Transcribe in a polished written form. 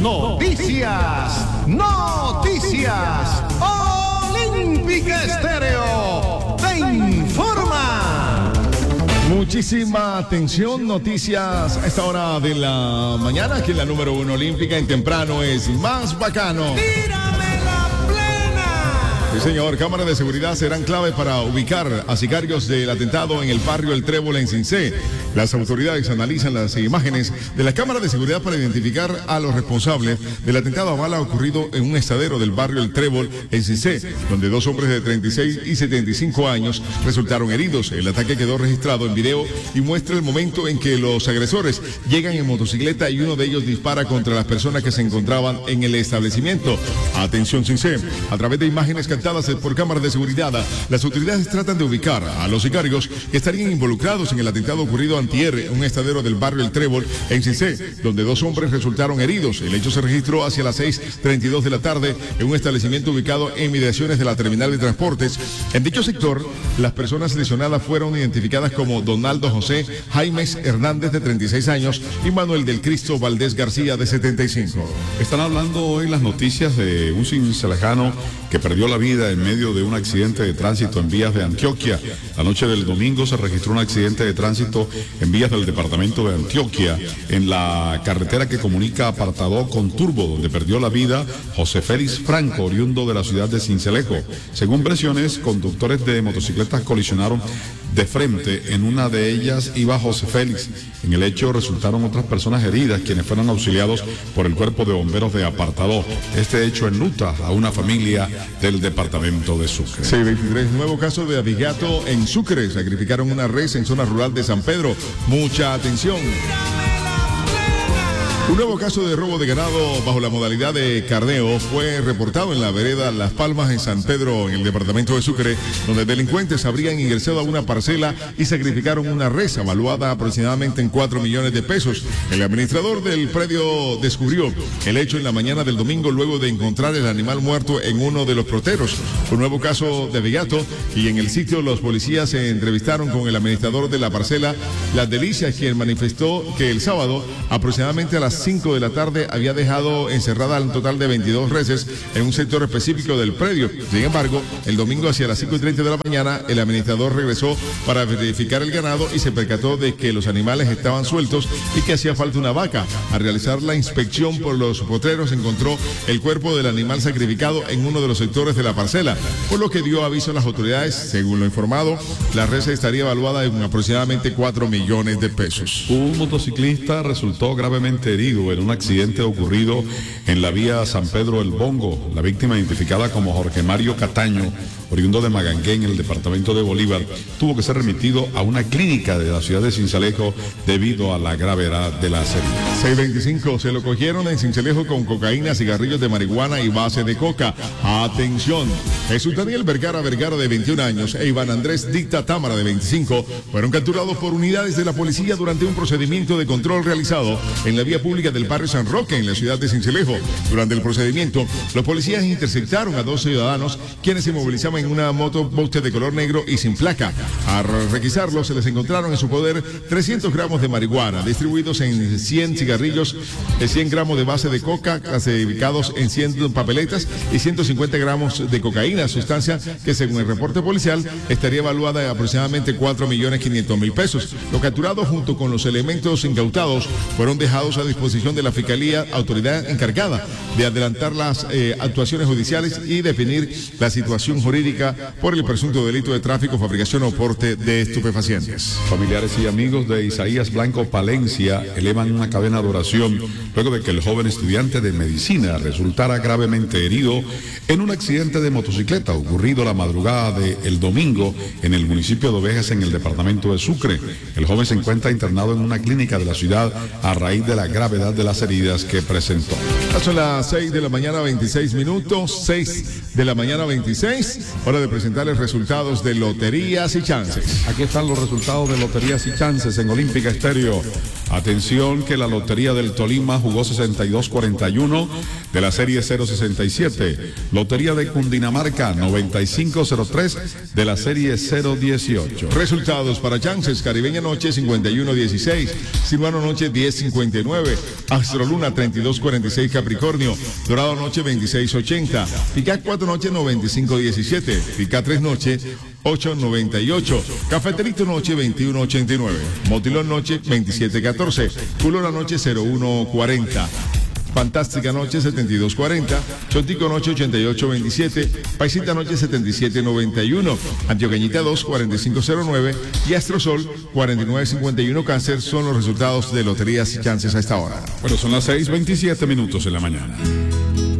Noticias. Olímpica Estéreo te informa. Muchísima atención, noticias a esta hora de la mañana, aquí en la número 1 olímpica, en temprano es más bacano. ¡Tírame la plena! Sí, señor, cámaras de seguridad serán clave para ubicar a sicarios del atentado en el barrio El Trébol en Cincé. Las autoridades analizan las imágenes de la cámara de seguridad para identificar a los responsables del atentado a bala ocurrido en un estadero del barrio El Trébol en Cincé, donde dos hombres de 36 y 75 años resultaron heridos. El ataque quedó registrado en video y muestra el momento en que los agresores llegan en motocicleta y uno de ellos dispara contra las personas que se encontraban en el establecimiento. Atención Cincé, a través de imágenes captadas por cámaras de seguridad, las autoridades tratan de ubicar a los sicarios que estarían involucrados en el atentado ocurrido antier en un estadero del barrio El Trébol en Cincé, donde dos hombres resultaron heridos. El hecho se registró hacia las 6:32 de la tarde en un establecimiento ubicado en inmediaciones de la terminal de transportes. En dicho sector, las personas lesionadas fueron identificadas como Donaldo José Jaimes Hernández, de 36 años, y Manuel del Cristo Valdés García, de 75. Están hablando hoy las noticias de un cincelejano que perdió la vida en medio de un accidente de tránsito en vías de Antioquia. La noche del domingo se registró un accidente de tránsito en vías del departamento de Antioquia, en la carretera que comunica Apartadó con Turbo, donde perdió la vida José Félix Franco, oriundo de la ciudad de Cincelejo. Según versiones, conductores de motocicletas colisionaron de frente. En una de ellas iba José Félix. En el hecho resultaron otras personas heridas, quienes fueron auxiliados por el cuerpo de bomberos de Apartadó. Este hecho enluta a una familia del departamento de Sucre. Sí, 23, nuevo caso de abigato en Sucre. Sacrificaron una res en zona rural de San Pedro. Mucha atención. Un nuevo caso de robo de ganado bajo la modalidad de carneo fue reportado en la vereda Las Palmas en San Pedro, en el departamento de Sucre, donde delincuentes habrían ingresado a una parcela y sacrificaron una res valuada aproximadamente en 4 millones de pesos. El administrador del predio descubrió el hecho en la mañana del domingo luego de encontrar el animal muerto en uno de los proteros. Un nuevo caso de abigato, y en el sitio los policías se entrevistaron con el administrador de la parcela Las Delicias, quien manifestó que el sábado aproximadamente a las 5 de la tarde había dejado encerrada un total de 22 reses en un sector específico del predio. Sin embargo, el domingo hacia las 5:30 de la mañana, el administrador regresó para verificar el ganado y se percató de que los animales estaban sueltos y que hacía falta una vaca. Al realizar la inspección por los potreros, encontró el cuerpo del animal sacrificado en uno de los sectores de la parcela, por lo que dio aviso a las autoridades. Según lo informado, la res estaría evaluada en aproximadamente 4 millones de pesos. Un motociclista resultó gravemente herido en un accidente ocurrido en la vía San Pedro El Bongo. La víctima, identificada como Jorge Mario Cataño, oriundo de Magangué, en el departamento de Bolívar, tuvo que ser remitido a una clínica de la ciudad de Cincelejo debido a la gravedad de las heridas. 625, se lo cogieron en Cincelejo con cocaína, cigarrillos de marihuana y base de coca. Atención, Jesús Daniel Vergara, de 21 años, e Iván Andrés Dicta Támara, de 25, fueron capturados por unidades de la policía durante un procedimiento de control realizado en la vía pública del barrio San Roque, en la ciudad de Cincelejo. Durante el procedimiento, los policías interceptaron a dos ciudadanos quienes se movilizaban en una moto Boxster de color negro y sin placa. Al requisarlos, se les encontraron en su poder 300 gramos de marihuana, distribuidos en 100 cigarrillos, 100 gramos de base de coca, clasificados en 100 papeletas, y 150 gramos de cocaína, sustancia que, según el reporte policial, estaría evaluada en aproximadamente 4.500.000 pesos. Los capturados, junto con los elementos incautados, fueron dejados a disposición de la Fiscalía, autoridad encargada de adelantar las actuaciones judiciales y definir la situación jurídica por el presunto delito de tráfico, fabricación o porte de estupefacientes. Familiares y amigos de Isaías Blanco Palencia elevan una cadena de oración luego de que el joven estudiante de medicina resultara gravemente herido en un accidente de motocicleta ocurrido la madrugada del domingo en el municipio de Ovejas, en el departamento de Sucre. El joven se encuentra internado en una clínica de la ciudad a raíz de la gravedad de las heridas que presentó. Son las 6 de la mañana 26 minutos, 6 de la mañana 26, hora de presentarles resultados de Loterías y Chances. Aquí están los resultados de Loterías y Chances en Olímpica Estéreo. Atención que la Lotería del Tolima jugó 62-41 de la serie 067. Lotería de Cundinamarca 95-03 de la serie 018. Resultados para chances: Caribeña Noche 51-16, Silvano Noche 10-59, Astroluna 32-46 Capricornio, Dorado Noche 26-80, Pica 4 Noche 95-17, Pica 3 Noche 8-98, Cafeterito Noche 21-89, Motilón Noche 27-14, Culona Noche 01-40. Fantástica Noche 72-40, Chontico Noche 88-27, Paisita Noche 77-91, Antioqueñita 2 45-09 y Astrosol 49-51. Cáncer son los resultados de loterías y chances a esta hora. Bueno, son las 6:27 minutos en la mañana.